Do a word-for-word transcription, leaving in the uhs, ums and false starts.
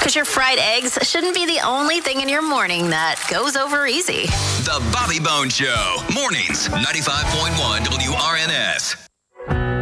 Because your fried eggs shouldn't be the only thing in your morning that goes over easy. The Bobby Bones Show. Mornings, ninety-five point one W R N S.